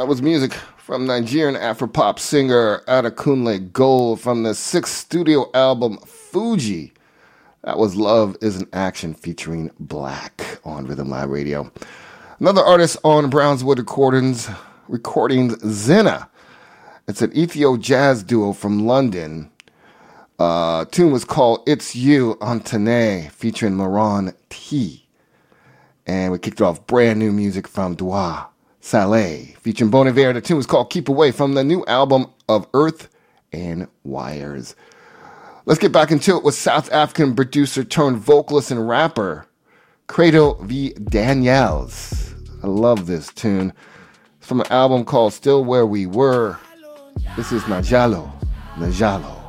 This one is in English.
That was music from Nigerian Afropop singer Adekunle Gold from the sixth studio album Fuji. That was Love is an Action featuring Black on Rhythm Live Radio. Another artist on Brownswood Recordings, Zena. It's an Ethio jazz duo from London. Tune was called It's You Antane featuring Laron T. And we kicked off brand new music from Dua Saleh featuring Bon Iver. The tune was called Keep Away from the new album of Earth and Wires. Let's get back into it with South African producer turned vocalist and rapper Credo V. Daniels. I love this tune. It's from an album called Still Where We Were. This is Najalo.